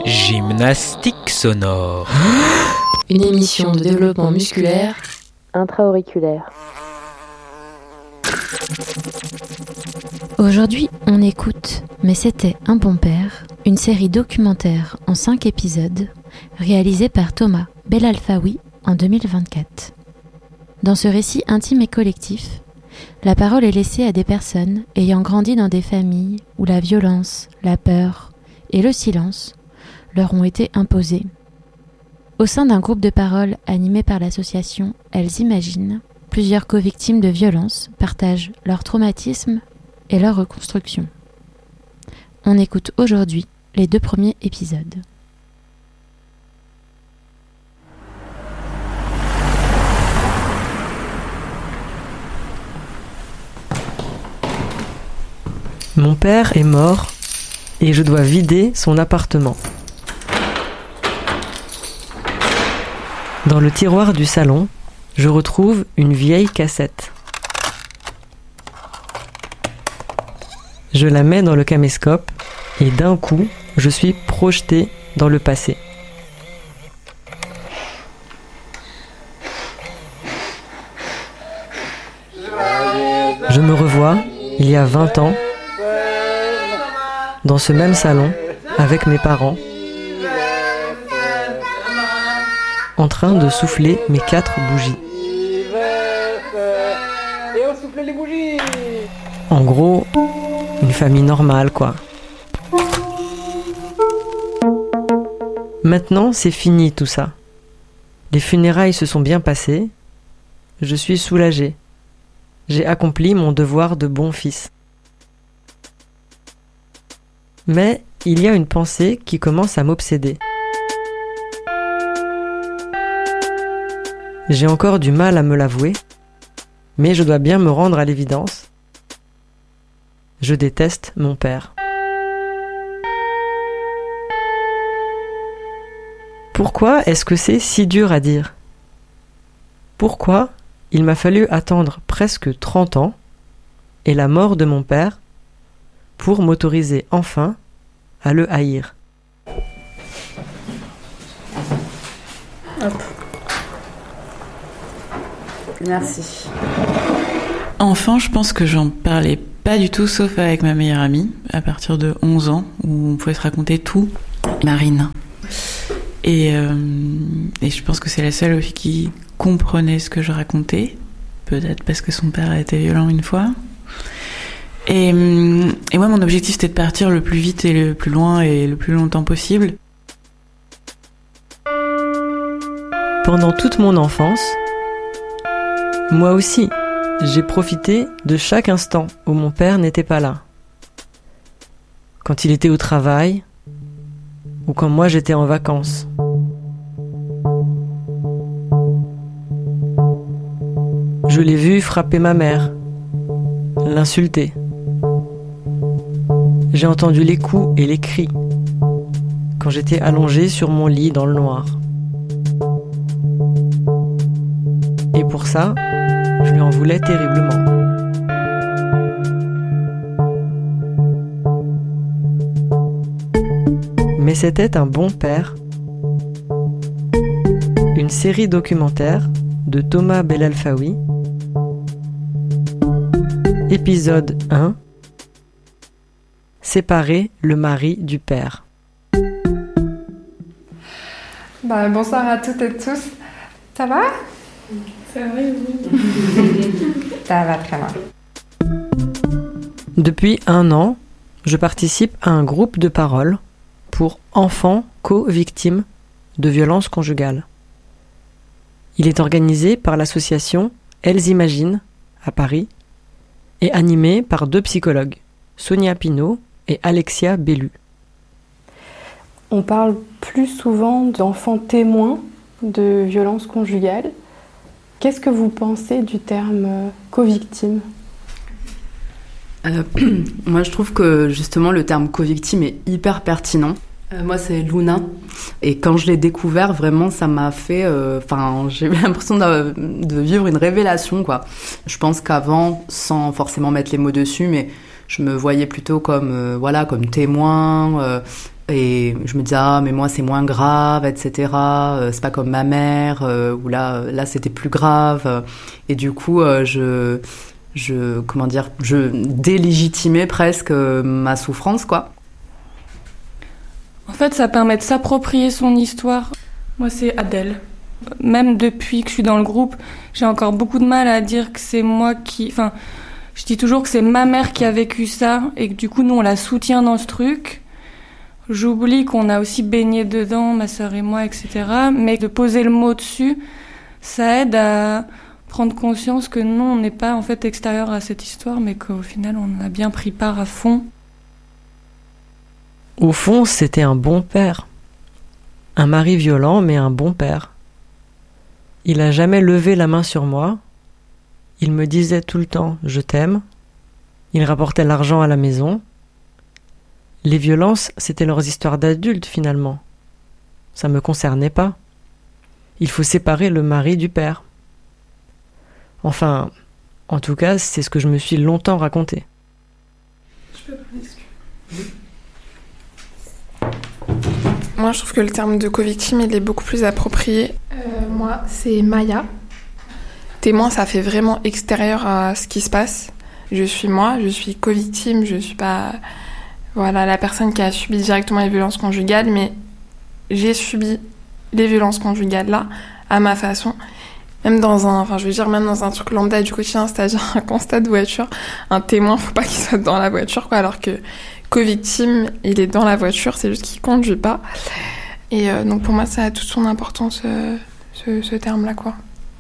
Gymnastique sonore. Une émission de développement musculaire intra-auriculaire. Aujourd'hui, on écoute Mais c'était un bon père, une série documentaire en 5 épisodes, réalisée par Thomas Belalfaoui en 2024. Dans ce récit intime et collectif, la parole est laissée à des personnes ayant grandi dans des familles où la violence, la peur et le silence leur ont été imposés. Au sein d'un groupe de parole animé par l'association Elles Imaginent, plusieurs co-victimes de violences partagent leur traumatisme et leur reconstruction. On écoute aujourd'hui les 2 premiers épisodes. Mon père est mort et je dois vider son appartement. Dans le tiroir du salon, je retrouve une vieille cassette. Je la mets dans le caméscope et d'un coup, je suis projeté dans le passé. Je me revois, il y a 20 ans, dans ce même salon, avec mes parents, en train de souffler mes 4 bougies. Et on souffle les bougies. En gros, une famille normale, quoi. Maintenant, c'est fini tout ça. Les funérailles se sont bien passées. Je suis soulagé. J'ai accompli mon devoir de bon fils. Mais il y a une pensée qui commence à m'obséder. J'ai encore du mal à me l'avouer, mais je dois bien me rendre à l'évidence. Je déteste mon père. Pourquoi est-ce que c'est si dur à dire ? Pourquoi il m'a fallu attendre presque 30 ans et la mort de mon père pour m'autoriser enfin à le haïr ? Hop. Merci. Enfant, je pense que j'en parlais pas du tout, sauf avec ma meilleure amie, à partir de 11 ans, où on pouvait se raconter tout. Marine. Et je pense que c'est la seule aussi qui comprenait ce que je racontais, peut-être parce que son père a été violent une fois. Et moi, mon objectif, c'était de partir le plus vite et le plus loin et le plus longtemps possible. Pendant toute mon enfance, moi aussi, j'ai profité de chaque instant où mon père n'était pas là. Quand il était au travail, ou quand moi j'étais en vacances. Je l'ai vu frapper ma mère, l'insulter. J'ai entendu les coups et les cris quand j'étais allongé sur mon lit dans le noir. Et pour ça, je lui en voulais terriblement. Mais c'était un bon père. Une série documentaire de Thomas Belalfaoui. Épisode 1. Séparer le mari du père. Bonsoir à toutes et tous. Ça va ? Ça va et vous ? Ça va très bien. Depuis 1 an, je participe à un groupe de parole pour enfants co-victimes de violences conjugales. Il est organisé par l'association Elles Imaginent à Paris et animé par 2 psychologues, Sonia Pinault et Alexia Bellu. On parle plus souvent d'enfants témoins de violences conjugales. Qu'est-ce que vous pensez du terme co-victime ? Moi, je trouve que justement le terme co-victime est hyper pertinent. Moi, c'est Luna. Et quand je l'ai découvert, vraiment, ça m'a fait... j'ai eu l'impression de vivre une révélation, quoi. Je pense qu'avant, sans forcément mettre les mots dessus, mais je me voyais plutôt comme témoin, Et je me disais, mais moi, c'est moins grave, etc. C'est pas comme ma mère, où là, c'était plus grave. Et du coup, je délégitimais presque ma souffrance, quoi. En fait, ça permet de s'approprier son histoire. Moi, c'est Adèle. Même depuis que je suis dans le groupe, j'ai encore beaucoup de mal à dire que c'est moi qui... Enfin, je dis toujours que c'est ma mère qui a vécu ça et que du coup, nous, on la soutient dans ce truc. J'oublie qu'on a aussi baigné dedans, ma sœur et moi, etc. Mais de poser le mot dessus, ça aide à prendre conscience que non, on n'est pas en fait extérieur à cette histoire, mais qu'au final, on a bien pris part à fond. Au fond, c'était un bon père. Un mari violent, mais un bon père. Il a jamais levé la main sur moi. Il me disait tout le temps « je t'aime ». Il rapportait l'argent à la maison. Les violences, c'était leurs histoires d'adultes finalement. Ça me concernait pas. Il faut séparer le mari du père. Enfin, en tout cas, c'est ce que je me suis longtemps raconté. Je peux prendre l'excuse. Moi, je trouve que le terme de co-victime, il est beaucoup plus approprié. Moi, c'est Maya. Témoin, ça fait vraiment extérieur à ce qui se passe. Je suis co-victime, je suis pas... Voilà, la personne qui a subi directement les violences conjugales, mais j'ai subi les violences conjugales là, à ma façon. Même dans un truc lambda du quotidien, c'est-à-dire un constat de voiture, un témoin, faut pas qu'il soit dans la voiture, quoi, alors que co-victime, il est dans la voiture, c'est juste qu'il conduit pas. Et donc pour moi, ça a toute son importance, ce terme-là, quoi.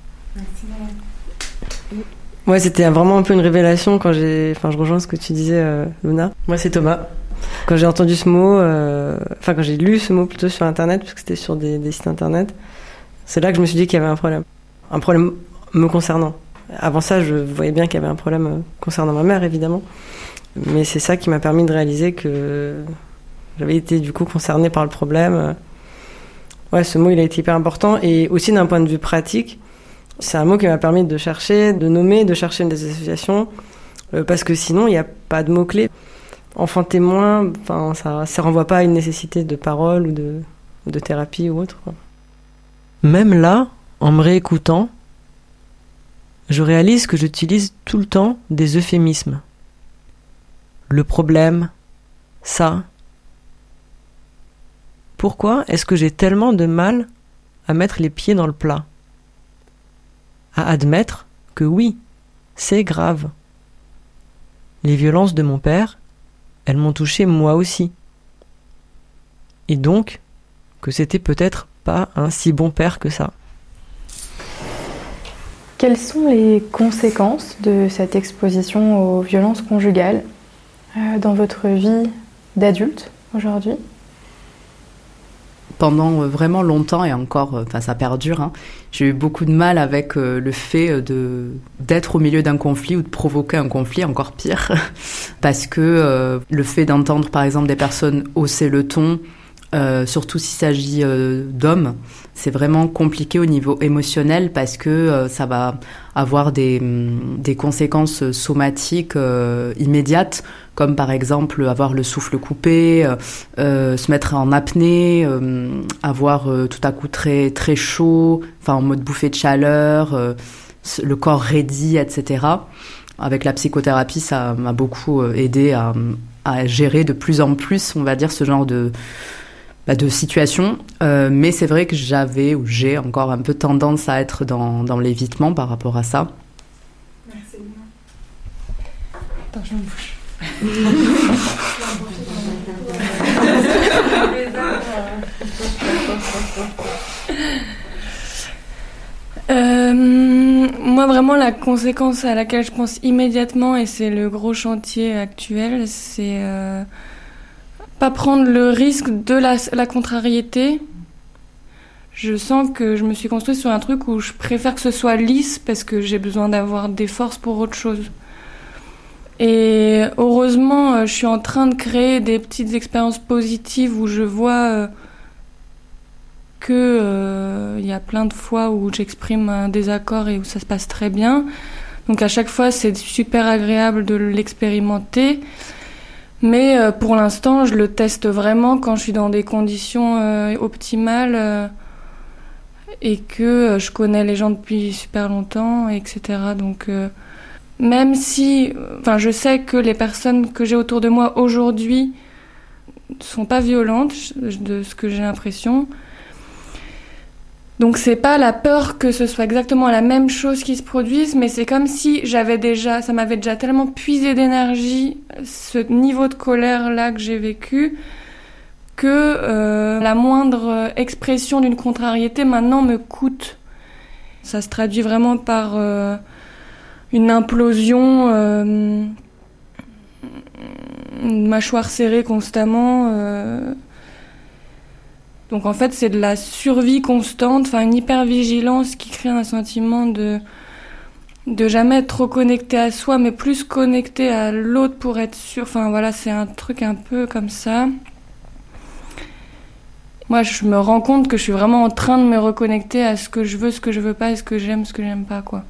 Ouais, c'était vraiment un peu une révélation quand je rejoins ce que tu disais, Luna. Moi, c'est Thomas. Quand j'ai entendu ce mot, quand j'ai lu ce mot plutôt sur Internet, parce que c'était sur des sites Internet, c'est là que je me suis dit qu'il y avait un problème. Un problème me concernant. Avant ça, je voyais bien qu'il y avait un problème concernant ma mère, évidemment. Mais c'est ça qui m'a permis de réaliser que j'avais été du coup concernée par le problème. Ouais, ce mot, il a été hyper important. Et aussi d'un point de vue pratique, c'est un mot qui m'a permis de chercher, de nommer, de chercher des associations, parce que sinon, il n'y a pas de mots-clés. Enfant témoin, ça renvoie pas à une nécessité de parole ou de thérapie ou autre, quoi. Même là, en me réécoutant, je réalise que j'utilise tout le temps des euphémismes. Le problème, ça. Pourquoi est-ce que j'ai tellement de mal à mettre les pieds dans le plat ? À admettre que oui, c'est grave. Les violences de mon père, elles m'ont touché moi aussi. Et donc, que c'était peut-être pas un si bon père que ça. Quelles sont les conséquences de cette exposition aux violences conjugales dans votre vie d'adulte aujourd'hui ? Pendant vraiment longtemps, et encore, ça perdure, hein, j'ai eu beaucoup de mal avec le fait d'être au milieu d'un conflit ou de provoquer un conflit, encore pire, parce que le fait d'entendre par exemple des personnes hausser le ton, surtout s'il s'agit d'hommes, c'est vraiment compliqué au niveau émotionnel parce que ça va avoir des conséquences somatiques immédiates, comme par exemple avoir le souffle coupé, se mettre en apnée, avoir tout à coup très, très chaud, en mode bouffée de chaleur, le corps raidi, etc. Avec la psychothérapie, ça m'a beaucoup aidé à gérer de plus en plus, on va dire, ce genre de situation, mais c'est vrai que j'ai encore un peu tendance à être dans l'évitement par rapport à ça. Merci. Attends, je me bouge. Moi, vraiment, la conséquence à laquelle je pense immédiatement, et c'est le gros chantier actuel, c'est pas prendre le risque de la contrariété. Je sens que je me suis construite sur un truc où je préfère que ce soit lisse parce que j'ai besoin d'avoir des forces pour autre chose. Et heureusement, je suis en train de créer des petites expériences positives où je vois que y a plein de fois où j'exprime un désaccord et où ça se passe très bien. Donc à chaque fois, c'est super agréable de l'expérimenter. Mais pour l'instant, je le teste vraiment quand je suis dans des conditions optimales et que je connais les gens depuis super longtemps, etc. Donc, même si... je sais que les personnes que j'ai autour de moi aujourd'hui ne sont pas violentes, de ce que j'ai l'impression. Donc c'est pas la peur que ce soit exactement la même chose qui se produise, mais c'est comme si ça m'avait déjà tellement puisé d'énergie, ce niveau de colère-là que j'ai vécu, que la moindre expression d'une contrariété maintenant me coûte. Ça se traduit vraiment par une implosion, une mâchoire serrée constamment. Donc en fait, c'est de la survie constante, une hypervigilance qui crée un sentiment de jamais être trop connecté à soi, mais plus connecté à l'autre pour être sûr. C'est un truc un peu comme ça. Moi, je me rends compte que je suis vraiment en train de me reconnecter à ce que je veux pas, et ce que j'aime pas, quoi.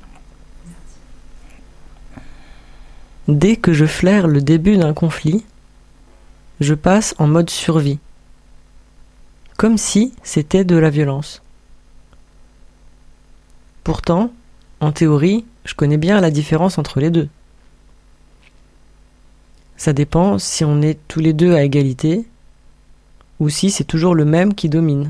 Dès que je flaire le début d'un conflit, je passe en mode survie. Comme si c'était de la violence. Pourtant, en théorie, je connais bien la différence entre les deux. Ça dépend si on est tous les deux à égalité ou si c'est toujours le même qui domine.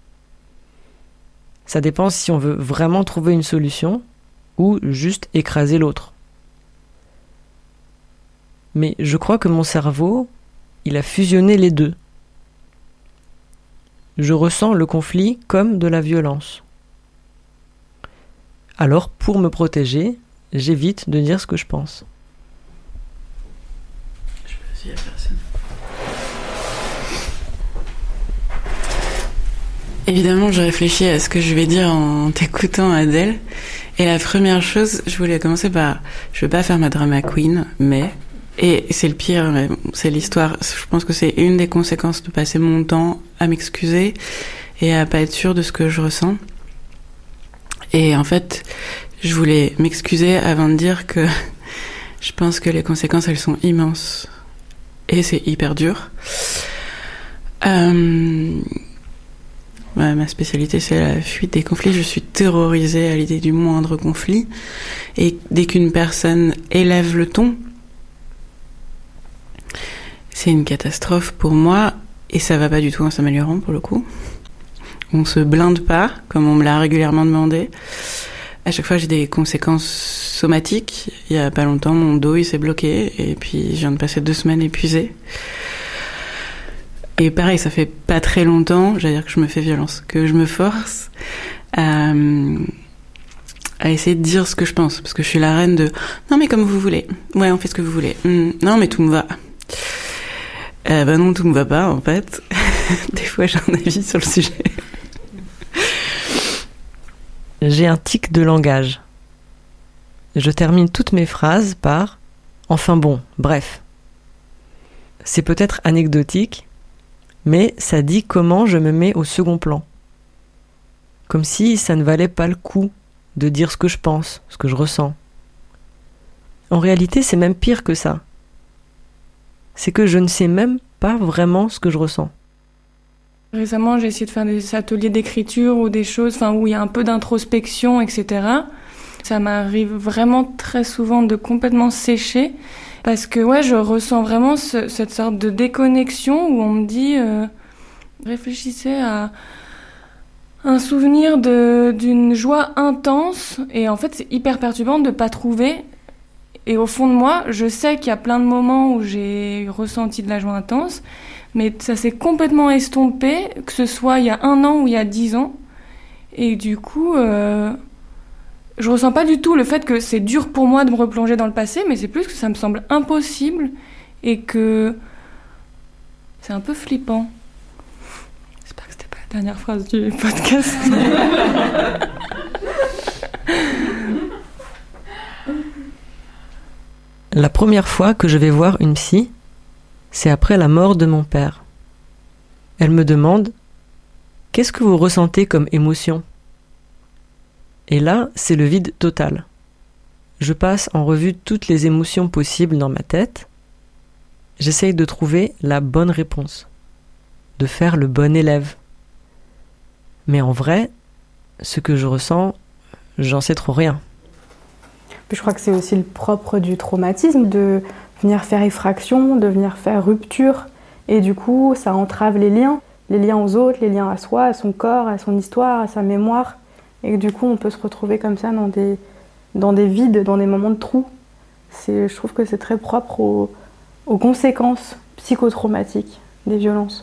Ça dépend si on veut vraiment trouver une solution ou juste écraser l'autre. Mais je crois que mon cerveau, il a fusionné les deux. Je ressens le conflit comme de la violence. Alors, pour me protéger, j'évite de dire ce que je pense. Je sais pas s'il y a personne. Évidemment, je réfléchis à ce que je vais dire en t'écoutant, Adèle. Et la première chose, je voulais commencer par... Je veux pas faire ma drama queen, mais... Et c'est le pire, c'est l'histoire. Je pense que c'est une des conséquences de passer mon temps à m'excuser et à pas être sûre de ce que je ressens. Et en fait, je voulais m'excuser avant de dire que je pense que les conséquences, elles sont immenses. Et c'est hyper dur. Ma spécialité, c'est la fuite des conflits. Je suis terrorisée à l'idée du moindre conflit. Et dès qu'une personne élève le ton, c'est une catastrophe pour moi, et ça va pas du tout en s'améliorant pour le coup. On se blinde pas, comme on me l'a régulièrement demandé. À chaque fois, j'ai des conséquences somatiques. Il y a pas longtemps, mon dos il s'est bloqué, et puis je viens de passer 2 semaines épuisée. Et pareil, ça fait pas très longtemps, j'allais dire que je me fais violence, que je me force à essayer de dire ce que je pense, parce que je suis la reine de « Non mais comme vous voulez, ouais on fait ce que vous voulez, non mais tout me va ». Non, tout me va pas en fait. Des fois j'ai un avis sur le sujet. J'ai un tic de langage. Je termine toutes mes phrases par « Enfin bon, bref ». C'est peut-être anecdotique, mais ça dit comment je me mets au second plan. Comme si ça ne valait pas le coup de dire ce que je pense, ce que je ressens. En réalité, c'est même pire que ça. C'est que je ne sais même pas vraiment ce que je ressens. Récemment, j'ai essayé de faire des ateliers d'écriture ou des choses où il y a un peu d'introspection, etc. Ça m'arrive vraiment très souvent de complètement sécher parce que je ressens vraiment cette sorte de déconnexion où on me dit réfléchissez à un souvenir d'une joie intense et en fait c'est hyper perturbant de pas trouver. Et au fond de moi, je sais qu'il y a plein de moments où j'ai ressenti de la joie intense, mais ça s'est complètement estompé, que ce soit il y a 1 an ou il y a 10 ans. Et du coup, je ressens pas du tout le fait que c'est dur pour moi de me replonger dans le passé, mais c'est plus que ça me semble impossible et que c'est un peu flippant. J'espère que c'était pas la dernière phrase du podcast. La première fois que je vais voir une psy, c'est après la mort de mon père. Elle me demande « Qu'est-ce que vous ressentez comme émotion ?» Et là, c'est le vide total. Je passe en revue toutes les émotions possibles dans ma tête. j'essaye de trouver la bonne réponse, de faire le bon élève. Mais en vrai, ce que je ressens, j'en sais trop rien. Je crois que c'est aussi le propre du traumatisme, de venir faire effraction, de venir faire rupture. Et du coup, ça entrave les liens aux autres, les liens à soi, à son corps, à son histoire, à sa mémoire. Et du coup, on peut se retrouver comme ça dans des vides, dans des moments de trous. Je trouve que c'est très propre aux conséquences psychotraumatiques des violences.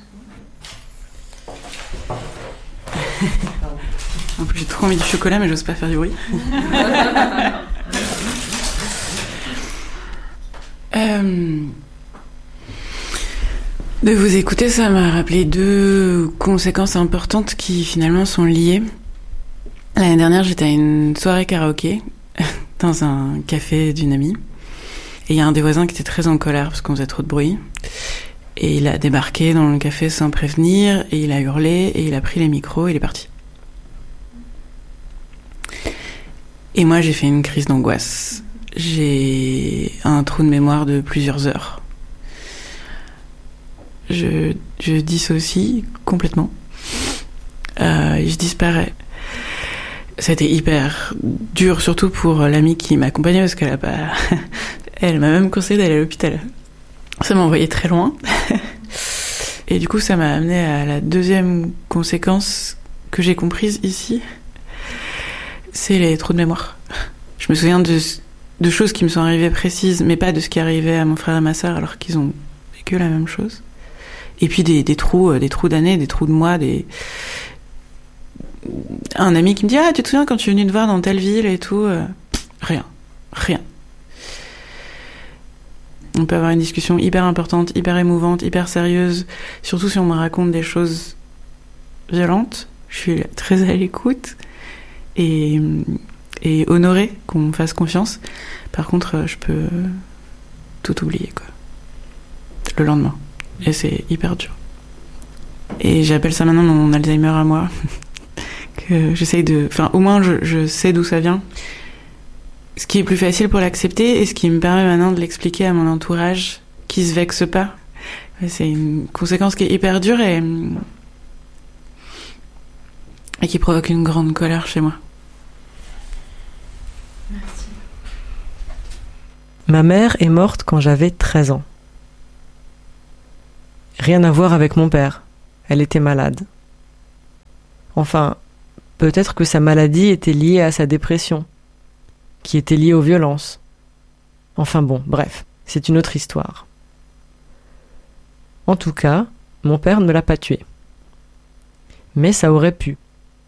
En plus, j'ai trop envie du chocolat, mais j'ose pas faire du bruit. De vous écouter, ça m'a rappelé 2 conséquences importantes qui finalement sont liées. L'année dernière, j'étais à une soirée karaoké dans un café d'une amie. Et il y a un des voisins qui était très en colère parce qu'on faisait trop de bruit. Et il a débarqué dans le café sans prévenir, et il a hurlé, et il a pris les micros, et il est parti. Et moi, j'ai fait une crise d'angoisse. J'ai un trou de mémoire de plusieurs heures. Je dissocie complètement. Je disparais. C'était hyper dur, surtout pour l'amie qui m'accompagnait, parce qu'elle a pas... Elle m'a même conseillé d'aller à l'hôpital. Ça m'a envoyé très loin. Et du coup, ça m'a amené à la deuxième conséquence que j'ai comprise ici. C'est les trous de mémoire. Je me souviens de choses qui me sont arrivées précises, mais pas de ce qui arrivait à mon frère et à ma sœur, alors qu'ils ont vécu la même chose. Et puis des trous d'années, des trous de mois, un ami qui me dit « Ah, tu te souviens quand tu es venu te voir dans telle ville et tout ?» Rien. On peut avoir une discussion hyper importante, hyper émouvante, hyper sérieuse, surtout si on me raconte des choses violentes. Je suis très à l'écoute et honorée qu'on me fasse confiance. Par contre, je peux tout oublier, quoi. Le lendemain. Et c'est hyper dur. Et j'appelle ça maintenant mon Alzheimer à moi. Que j'essaye de... Enfin, au moins, je sais d'où ça vient. Ce qui est plus facile pour l'accepter et ce qui me permet maintenant de l'expliquer à mon entourage qui se vexe pas. C'est une conséquence qui est hyper dure et qui provoque une grande colère chez moi. Merci. Ma mère est morte quand j'avais 13 ans. Rien à voir avec mon père. Elle était malade. Enfin, peut-être que sa maladie était liée à sa dépression, qui était liée aux violences. Enfin bon, bref, c'est une autre histoire. En tout cas, mon père ne l'a pas tuée. Mais ça aurait pu.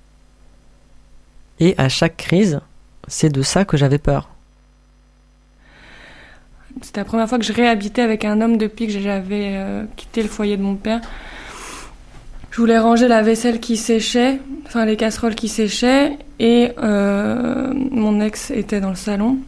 Et à chaque crise, c'est de ça que j'avais peur. C'était la première fois que je réhabitais avec un homme depuis que j'avais quitté le foyer de mon père. Je voulais ranger la vaisselle qui séchait, enfin les casseroles qui séchaient, et mon ex était dans le salon.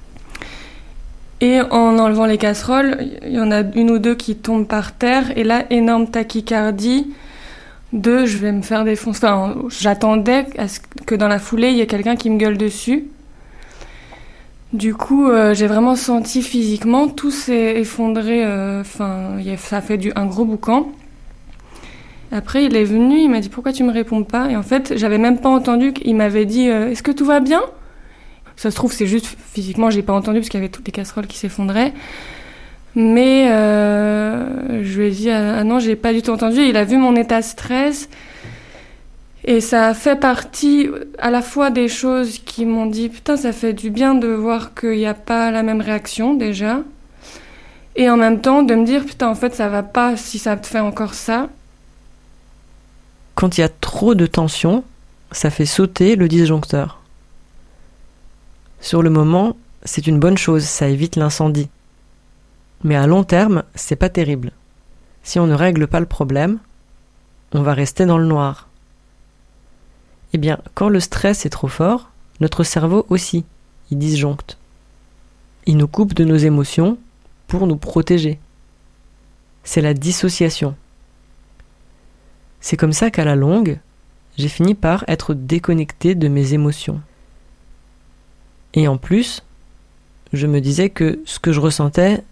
Et en enlevant les casseroles, il y en a une ou deux qui tombent par terre, et là, énorme tachycardie. Je vais me faire défoncer. Enfin, j'attendais à ce que dans la foulée, il y ait quelqu'un qui me gueule dessus. Du coup, j'ai vraiment senti physiquement, tout s'est effondré. Ça a fait un gros boucan. Après, il est venu, il m'a dit « Pourquoi tu me réponds pas ?» Et en fait, j'avais même pas entendu qu'il m'avait dit « Est-ce que tout va bien ?» Ça se trouve, c'est juste physiquement, j'ai pas entendu parce qu'il y avait toutes les casseroles qui s'effondraient. Mais je lui ai dit « Ah non, j'ai pas du tout entendu. » Il a vu mon état de stress. Et ça a fait partie à la fois des choses qui m'ont dit « Putain, ça fait du bien de voir qu'il n'y a pas la même réaction déjà. » Et en même temps, de me dire « Putain, en fait, ça va pas si ça te fait encore ça. » Quand il y a trop de tension, ça fait sauter le disjoncteur. Sur le moment, c'est une bonne chose, ça évite l'incendie. Mais à long terme, c'est pas terrible. Si on ne règle pas le problème, on va rester dans le noir. Eh bien, quand le stress est trop fort, notre cerveau aussi, il disjoncte. Il nous coupe de nos émotions pour nous protéger. C'est la dissociation. C'est comme ça qu'à la longue, j'ai fini par être déconnecté de mes émotions. Et en plus, je me disais que ce que je ressentais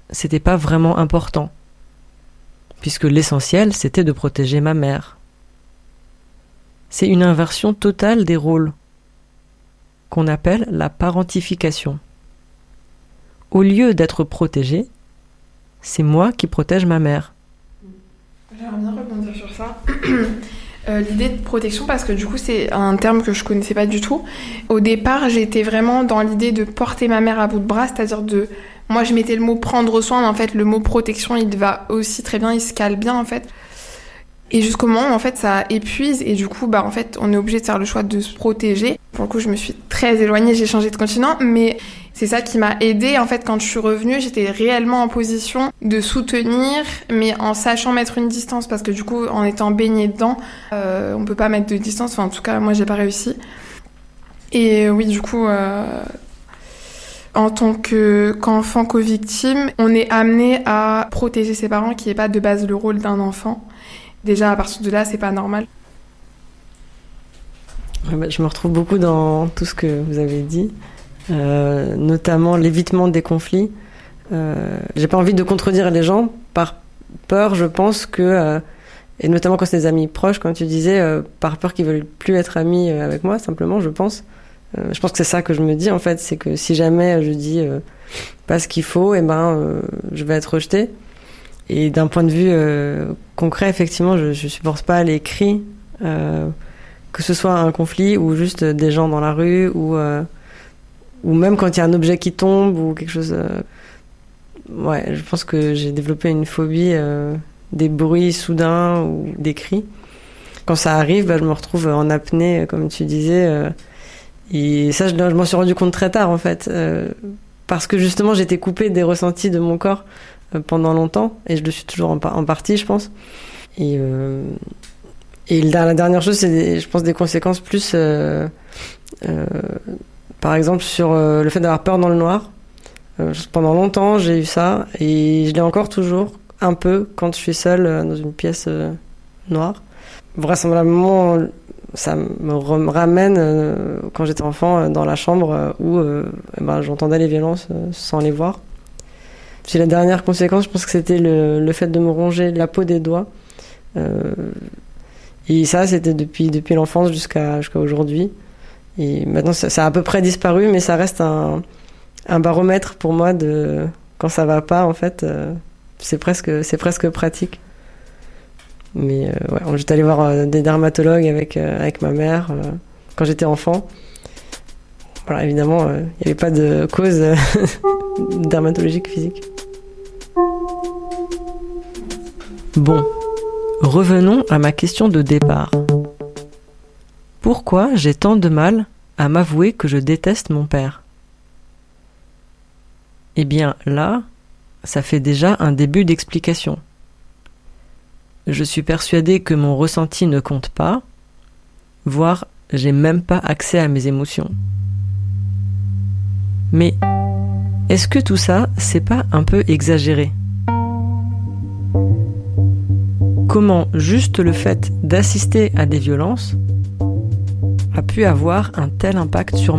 c'était pas vraiment important, puisque l'essentiel, c'était de protéger ma mère. C'est une inversion totale des rôles, qu'on appelle la parentification. Au lieu d'être protégée, c'est moi qui protège ma mère. J'aimerais bien rebondir sur ça. L'idée de protection, parce que du coup c'est un terme que je connaissais pas du tout. Au départ, j'étais vraiment dans l'idée de porter ma mère à bout de bras, c'est-à-dire de... Moi je mettais le mot prendre soin, mais en fait le mot protection il va aussi très bien, il se cale bien en fait. Et jusqu'au moment où en fait ça épuise et du coup en fait on est obligé de faire le choix de se protéger. Pour le coup je me suis très éloignée, j'ai changé de continent, mais c'est ça qui m'a aidée. En fait quand je suis revenue, j'étais réellement en position de soutenir, mais en sachant mettre une distance, parce que du coup en étant baignée dedans, on peut pas mettre de distance, enfin en tout cas moi j'ai pas réussi. Et oui du coup en tant qu'enfant co-victime, on est amené à protéger ses parents, qui n'est pas de base le rôle d'un enfant. Déjà, à partir de là, c'est pas normal. Je me retrouve beaucoup dans tout ce que vous avez dit, notamment l'évitement des conflits. J'ai pas envie de contredire les gens par peur, je pense que, et notamment quand c'est des amis proches, comme tu disais, par peur qu'ils veulent plus être amis avec moi, simplement, je pense. Je pense que c'est ça que je me dis en fait, c'est que si jamais je dis pas ce qu'il faut, je vais être rejetée. Et d'un point de vue concret, effectivement, je supporte pas les cris, que ce soit un conflit ou juste des gens dans la rue ou même quand il y a un objet qui tombe ou quelque chose. Ouais, je pense que j'ai développé une phobie des bruits soudains ou des cris. Quand ça arrive, je me retrouve en apnée, comme tu disais. Et ça, je m'en suis rendu compte très tard, en fait, parce que justement, j'étais coupée des ressentis de mon corps pendant longtemps, et je le suis toujours en partie, je pense. Et la dernière chose, c'est, je pense, des conséquences plus, par exemple, sur le fait d'avoir peur dans le noir. Pendant longtemps, j'ai eu ça, et je l'ai encore toujours, un peu, quand je suis seule dans une pièce noire. Vraisemblablement, ça me ramène, quand j'étais enfant, dans la chambre où j'entendais les violences sans les voir. Puis la dernière conséquence, je pense que c'était le fait de me ronger la peau des doigts. Et ça, c'était depuis l'enfance jusqu'à aujourd'hui. Et maintenant, ça a à peu près disparu, mais ça reste un baromètre pour moi de quand ça va pas, en fait. C'est presque pratique. Mais j'étais allée voir des dermatologues avec ma mère quand j'étais enfant. Voilà, évidemment, il n'y avait pas de cause dermatologique physique. Bon, revenons à ma question de départ. Pourquoi j'ai tant de mal à m'avouer que je déteste mon père ? Eh bien, là, ça fait déjà un début d'explication. Je suis persuadée que mon ressenti ne compte pas, voire j'ai même pas accès à mes émotions. Mais est-ce que tout ça, c'est pas un peu exagéré ? Comment juste le fait d'assister à des violences a pu avoir un tel impact sur moi ?